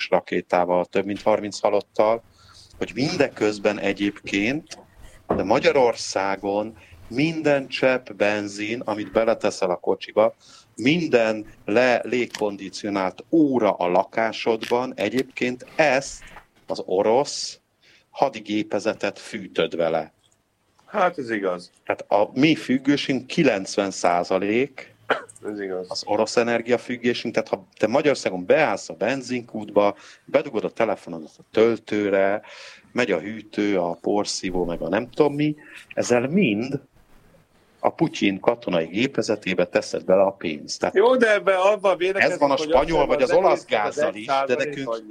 rakétával, több mint 30 halottal, hogy mindeközben egyébként, de Magyarországon minden csepp benzin, amit beleteszel a kocsiba, minden légkondicionált óra a lakásodban, egyébként ezt az orosz hadigépezetet fűtöd vele. Hát ez igaz. Tehát a mi függősünk 90%, Ez igaz. az orosz energiafüggésünk, tehát ha te Magyarországon beállsz a benzinkútba, bedugod a telefonodat a töltőre, megy a hűtő, a porszívó, meg a nem tudom mi, ezzel mind a Putyin katonai gépezetébe teszed bele a pénzt. Tehát jó, de ebben abban védekezik, ez van a spanyol vagy az olasz gázzal is, de vagy... nekünk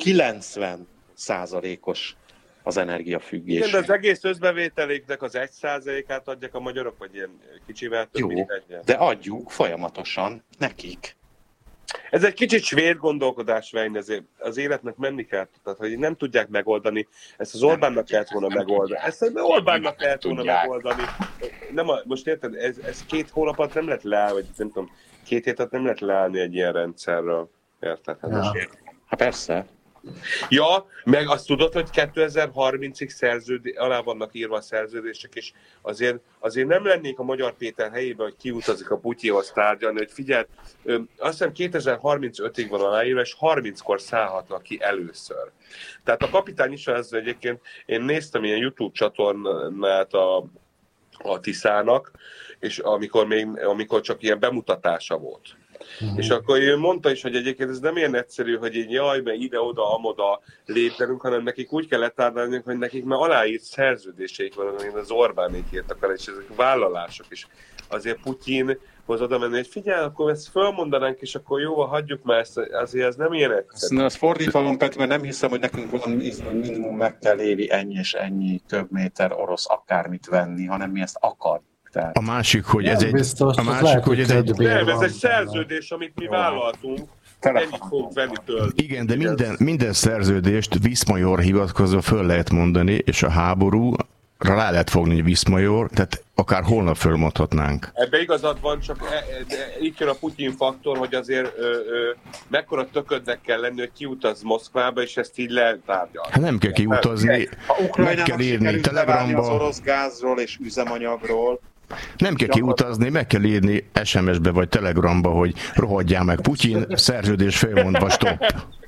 90%-os az energiafüggés. Igen, de az egész összbevételéknek az 1%-át adják a magyarok, vagy ilyen kicsivel több, jó, mint egyen. de adjuk folyamatosan nekik. Ez egy kicsit svéd gondolkodás, Vein, ezért az életnek menni kell, tehát hogy nem tudják megoldani, ezt az Orbánnak kellett volna megoldani. Ezt Orbánnak kellett volna megoldani. Most érted, ez 2 hónapot nem lehet leállni, vagy nem tudom, 2 hétet nem lehet leállni egy ilyen rendszerről. Érted? Hát persze. Ja, meg azt tudod, hogy 2030-ig alá vannak írva a szerződések, és azért nem lennék a Magyar Péter helyében, hogy kiutazik a Putyinhoz tárgyalni, hogy figyeld, azt hiszem 2035-ig van aláírva, és 30-kor szállhatnak ki először. Tehát a kapitány is az egyébként, én néztem ilyen YouTube csatornát a Tiszának, és amikor csak ilyen bemutatása volt. És akkor ő mondta is, hogy egyébként ez nem ilyen egyszerű, hogy így jaj, mert ide-oda, amoda léptenünk, hanem nekik úgy kell letárgyalni, hogy nekik már aláírt szerződéseik van, amit az Orbánék írtak el, és ezek vállalások is. Azért Putyinhoz oda menni, hogy figyelj, akkor ezt fölmondanánk, és akkor jó, hagyjuk már ezt, azért ez nem ilyen egyszerű. Ez fordítva van, Peti, mert nem hiszem, hogy nekünk van minimum meg kell évi ennyi és ennyi több méter orosz akármit venni, hanem mi ezt akarjuk. Tehát... A másik, hogy ez egy... Biztos, a másik, hogy ez egy... Nem, ez egy szerződés, amit mi vállaltunk, ennyit fogunk venni tőle. Igen, de minden szerződést Viszmajor hivatkozva föl lehet mondani, és a háborúra rá lehet fogni, hogy Viszmajor, tehát akár holnap fölmondhatnánk. Ebbe igazad van, csak itt jön a Putyin faktor, hogy azért mekkora töködnek kell lenni, hogy kiutaz Moszkvába, és ezt így letárgyal. Hát nem kell kiutazni, meg kell írni Telegramban. Az orosz gázról és üzemanyagról. Nem kell kiutazni, meg kell írni SMS-be vagy Telegrambe, hogy rohadjál meg Putyin, szerződés fölmondva, stop.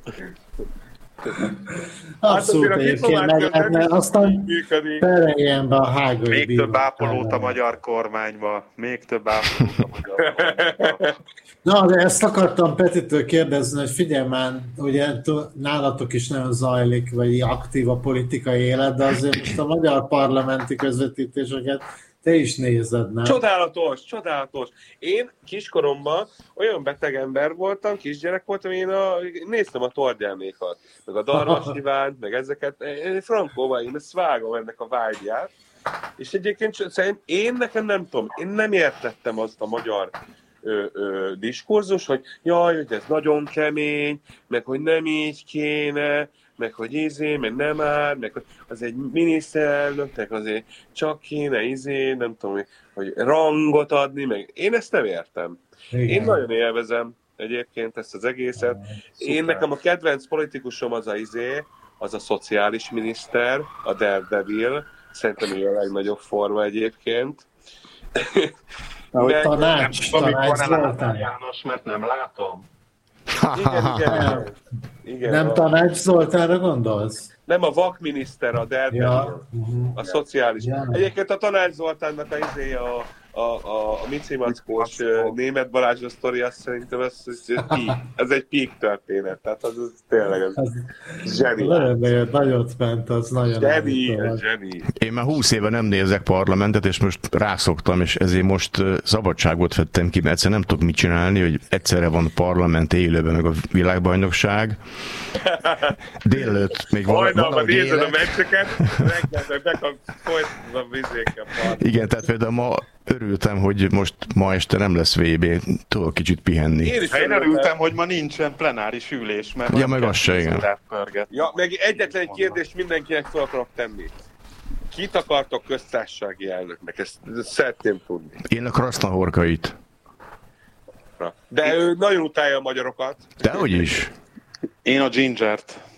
Abszolút egyébként meg lehetne, aztán pereljen be a hágai még több ápolót a magyar kormányba, még több ápolót a magyar kormányba. Na, de ezt akartam Petitől kérdezni, hogy figyelj már, ugye nálatok is nagyon zajlik, vagy aktív a politikai élet, de azért most a magyar parlamenti közvetítéseket te is nézed, nem? Csodálatos, csodálatos. Én kiskoromban olyan beteg ember voltam, kisgyerek voltam, én néztem a Tordjánékat, meg a Darvas Ivánt, meg ezeket. Frankóval, én ezt vágom ennek a vágyját. És egyébként szerintem nekem nem tudom, én nem értettem azt a magyar diskurzus, hogy jaj, hogy ez nagyon kemény, meg hogy nem így kéne, meg hogy meg nem áll, meg hogy az egy miniszterelnöknek azért csak kéne nem tudom, hogy rangot adni, meg én ezt nem értem. Igen. Én nagyon élvezem egyébként ezt az egészet. Nekem a kedvenc politikusom az a szociális miniszter, a Daredevil, szerintem ő a legnagyobb forma egyébként. Ahogy tanács Zoltán. János, mert nem látom. Igen, nem Tanács Zoltánra gondolsz? Nem, a vakminiszter, a Daredevil, a szociális. Egyébként a Tanács Zoltánnak a Mici Mackós német Balázs sztori, azt szerintem ez egy peak történet, tehát az tényleg zseniális. Nagyot ment, az nagyon zseni. Én már 20 éve nem nézek parlamentet, és most rászoktam, és ezért most szabadságot vettem ki, mert egyszerűen nem tudok mit csinálni, hogy egyszerre van a parlament élőben, meg a világbajnokság. Délelőtt még valahogy nézed a meccseket, reggel bekapsz folytatod a vizékkel. Igen, tehát például ma örültem, hogy most ma este nem lesz VB, tudok kicsit pihenni. Én örültem, hogy ma nincsen plenáris ülés, mert ja, meg az se, igen. Ja, meg egyetlen egy kérdést mindenkinek fel akarok tenni. Kit akartok köztársasági elnöknek? Ezt szeretném tudni. Én a Krasznahorkait. De ő nagyon utálja a magyarokat. Dehogy is. Én a Gingert.